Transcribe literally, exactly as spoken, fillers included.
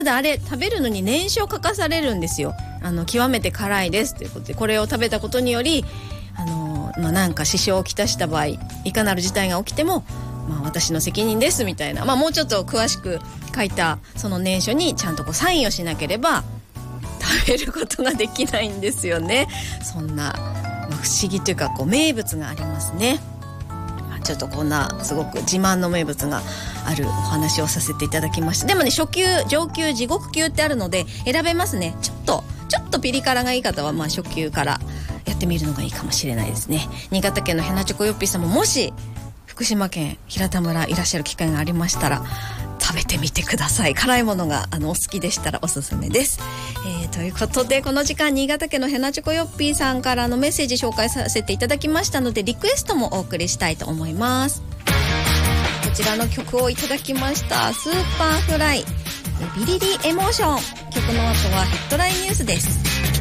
ただあれ食べるのに念書を書かされるんですよ。あの極めて辛いですということで、これを食べたことによりあの、まあ、なんか支障をきたした場合、いかなる事態が起きても、まあ、私の責任ですみたいな、まあ、もうちょっと詳しく書いたその念書にちゃんとこうサインをしなければ食べることができないんですよね。そんな、まあ、不思議というかこう名物がありますね。ちょっとこんなすごく自慢の名物があるお話をさせていただきました。でもね、初級、上級、地獄級ってあるので選べますね。ちょっとちょっとピリ辛がいい方はまあ初級からやってみるのがいいかもしれないですね。新潟県のヘナチョコヨッピーさんももし福島県平田村いらっしゃる機会がありましたら食べてみてください。辛いものがあのお好きでしたらおすすめです。えー、ということでこの時間新潟県のヘナチョコヨッピーさんからのメッセージ紹介させていただきましたので、リクエストもお送りしたいと思います。こちらの曲をいただきました。スーパーフライビリリエモーション。曲の後はヘッドラインニュースです。